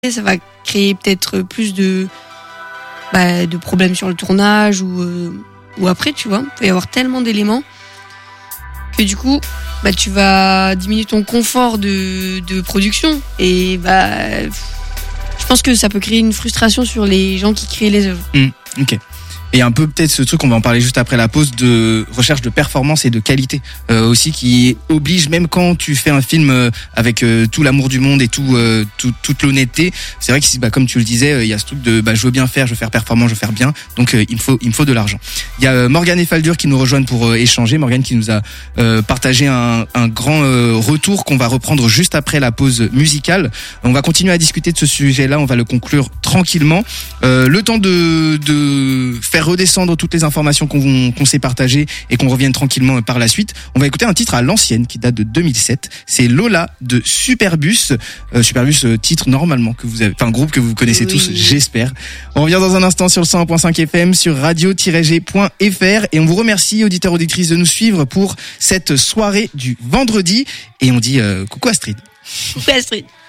ça va créer peut-être plus de problèmes sur le tournage ou après, tu vois. Il peut y avoir tellement d'éléments que du coup, tu vas diminuer ton confort de production et je pense que ça peut créer une frustration sur les gens qui créent les œuvres. Ok. Et un peu peut-être ce truc, on va en parler juste après la pause, de recherche de performance et de qualité aussi, qui oblige, même quand tu fais un film avec tout l'amour du monde et toute l'honnêteté, c'est vrai que comme tu le disais, il y a ce truc de je veux bien faire, je veux faire performant, je veux faire bien, donc il me faut de l'argent. Il y a Morgane et Faldur qui nous rejoignent pour échanger. Morgane qui nous a partagé un grand retour qu'on va reprendre juste après la pause musicale. On va continuer à discuter de ce sujet-là, on va le conclure tranquillement. Le temps de faire redescendre toutes les informations qu'on s'est partagées et qu'on revienne tranquillement par la suite. On va écouter un titre à l'ancienne qui date de 2007. C'est Lola de Superbus. Superbus, titre normalement que vous avez, enfin groupe que vous connaissez tous, j'espère. On revient dans un instant sur le 101.5 FM, sur radio-g.fr, et on vous remercie, auditeurs, auditrices, de nous suivre pour cette soirée du vendredi, et on dit coucou Astrid. Coucou Astrid.